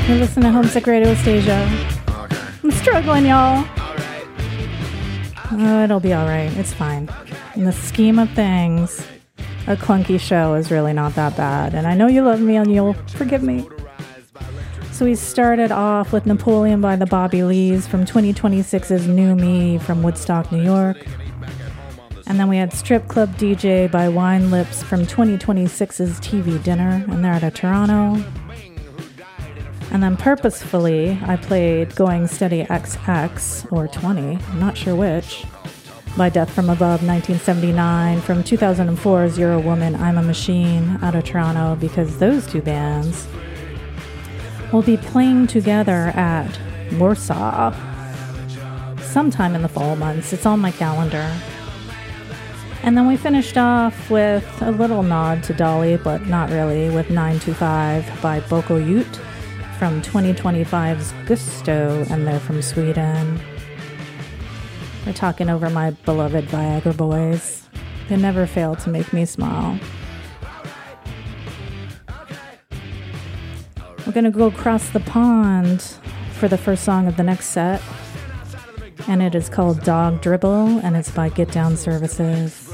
You're listening to Homesick Radio Stasia. I'm struggling, y'all. Oh, it'll be alright. It's fine. In the scheme of things, a clunky show is really not that bad. And I know you love me and you'll forgive me. So we started off with Napoleon by the Bobby Lees from 2026's New Me from Woodstock, New York. And then we had Strip Club DJ by Wine Lips from 2026's TV Dinner, and they're out of Toronto. And then purposefully, I played Going Steady XX, or 20, I'm not sure which, by Death from Above 1979 from 2004's You're a Woman, I'm a Machine, out of Toronto, because those two bands will be playing together at Warsaw sometime in the fall months. It's on my calendar. And then we finished off with a little nod to Dolly, but not really, with 925 by Boko Ute from 2025's Gusto, and they're from Sweden. We're talking over my beloved Viagra Boys. They never fail to make me smile. We're going to go across the pond for the first song of the next set. And it is called Dog Dribble, and it's by Get Down Services.